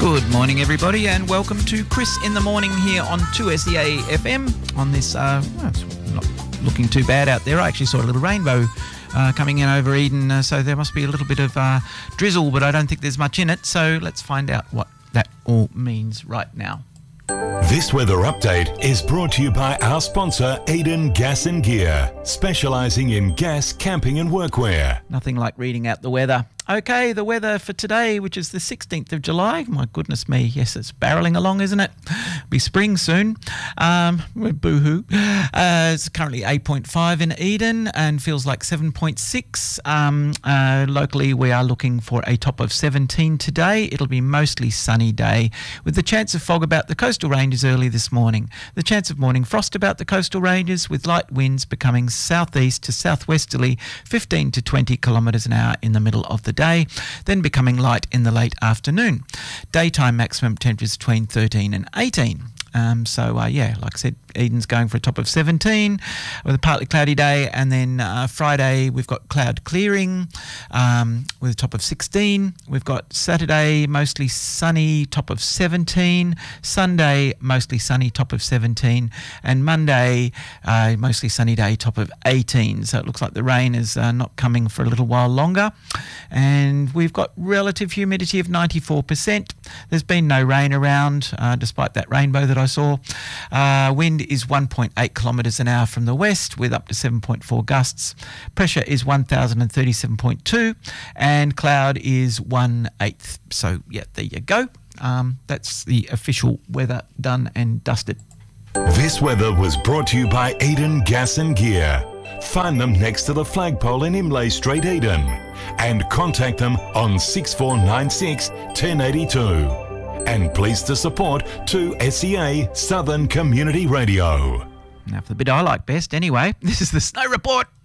Good morning, everybody, and welcome to Chris in the Morning here on 2SEA FM on this, it's not looking too bad out there. I actually saw a little rainbow coming in over Eden, so there must be a little bit of drizzle, but I don't think there's much in it, so let's find out what that all means right now. This weather update is brought to you by our sponsor, Eden Gas and Gear, specialising in gas, camping and workwear. Nothing like reading out the weather. Okay, the weather for today, which is the 16th of July. My goodness me, yes, it's barrelling along, isn't it? Be spring soon. Boo-hoo. It's currently 8.5 in Eden and feels like 7.6. Locally, we are looking for a top of 17 today. It'll be mostly sunny day with the chance of fog about the coastal ranges early this morning. The chance of morning frost about the coastal ranges with light winds becoming southeast to southwesterly 15 to 20 kilometres an hour in the middle of the day, then becoming light in the late afternoon. Daytime maximum temperatures between 13 and 18. Like I said, Eden's going for a top of 17 with a partly cloudy day, and then Friday we've got cloud clearing with a top of 16. We've got Saturday mostly sunny, top of 17. Sunday mostly sunny, top of 17, and Monday mostly sunny day, top of 18. So it looks like the rain is not coming for a little while longer, and we've got relative humidity of 94%. There's been no rain around despite that rainbow that I saw. Wind is 1.8 kilometres an hour from the west with up to 7.4 gusts. Pressure is 1,037.2 and cloud is 1/8. So, yeah, there you go. That's the official weather done and dusted. This weather was brought to you by Eden Gas and Gear. Find them next to the flagpole in Imlay Street, Eden, and contact them on 6496 1082. And pleased to support 2SEA Southern Community Radio. Now for the bit I like best anyway, this is the Snow Report.